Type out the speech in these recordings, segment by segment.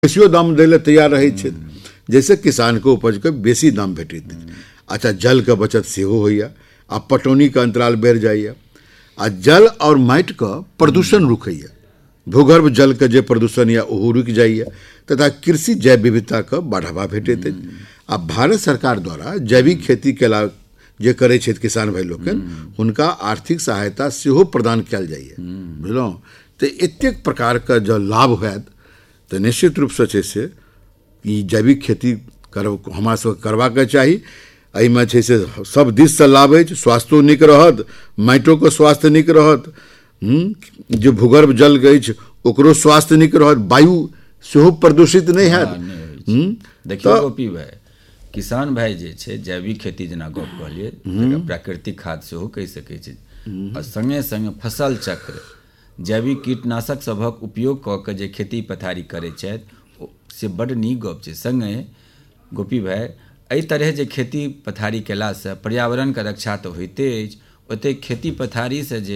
बेसियो दाम दै लए तैयार रहै छथि, जाहिसँ किसानके उपजके बेसी दाम भेटैत अछि। अच्छा, जलके बचत सेहो होइए आ पटौनीके अंतराल बढ़ि जाइए आ जल और माटिके प्रदूषण रुकैए। भूगर्भ जलके जे प्रदूषण यऽ ओहो रुकि जाइए तथा कृषि जैव विविधताके बढ़ावा भेटैत अछि। आ भारत सरकार द्वारा जैविक खेती केला जे करै छथि किसान भाई लोकनि, हुनका आर्थिक सहायता सेहो प्रदान कयल जाइए। बुझलहुँ? तऽ एतेक प्रकारके जो लाभ होयत तऽ निश्चित रूपसँ छै से ई जैविक खेती हमरा सबके करबाक चाही। एहिमे छै से सब दिससँ लाभ अछि, स्वास्थ्यो नीक रहत, माटिओके स्वास्थ्य नीक रहत, जे भूगर्भ जल अछि ओकरो स्वास्थ्य नीक रहत, वायु सेहो प्रदूषित नहीं हैत। देखियौ गोपी भाई, किसान भाई जे छै जैविक खेती जेना गप कहलिए तकरा प्राकृतिक खाद सेहो कहि सकै छै, आ संगे संगे फसल चक्र, जैविक कीटनाशक सभक उपयोग कऽ के जे खेती पथारी करै छथि से बड्ड नीक गप छै। संगे गोपी भाई, एहि तरह जे खेती पथारी केलासँ पर्यावरणके रक्षा तऽ होइते अछि, ओते खेती पथारीसँ जे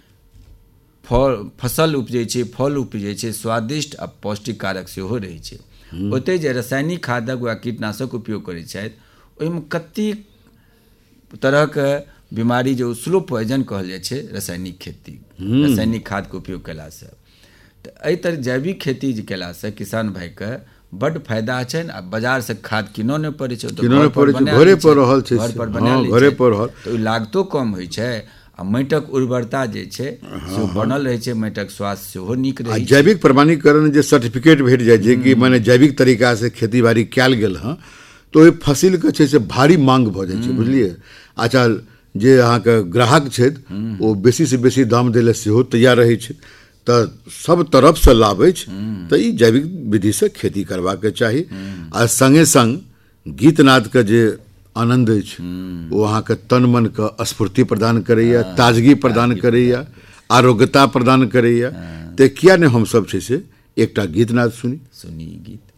फसल उपजै छै, फल उपजै छै, स्वादिष्ट आ पौष्टिक कारक सेहो रहै छै। ओते जे रासायनिक खादक वा कीटनाशक उपयोग करै छथि, ओहिमे कतेक तरहके बीमारी जो स्लो पॉइजन कहल जाइ छै रासायनिक खेती, रासायनिक खादके उपयोग कयलासँ। तऽ एहि तरह जैविक खेती जे कयलासँ किसान भाइके बड्ड फायदा छनि आ बाजारसँ खाद किनऽ नहि पड़ै छै, घरे पर रहल छै, घर पर बना लै घरे छै, पर रहल तऽ लागतो कम होइ छै आ माटिक उर्वरता जे छै से बनल रहै छै, माटिक स्वास्थ्य सेहो नीक रहै छै। जैविक प्रमाणीकरण जे सर्टिफिकेट भेट जाइ छै कि माने जैविक तरीका से खेती बाड़ी कयल गेल हँ, तऽ ओहि फसिलके छै से भारी मांग भऽ जाइ छै। बुझलियै? अच्छा, जे अहाँके ग्राहक छथि ओ बेसीसँ बेसी दाम दै लए सेहो तैयार रहै छै, तऽ सब तरफसँ लाभ अछि। तऽ ई जैविक विधिसँ खेती करबाक चाही। आ संगे संग गीतनादके जे आनंद अछि ओ अहाँके तन मनके स्फूर्ति प्रदान करैए, ताजगी प्रदान करैए, आरोग्यता प्रदान करैए। तऽ किया नहि हमसब छै से एकटा गीतनाद सुनी गीत।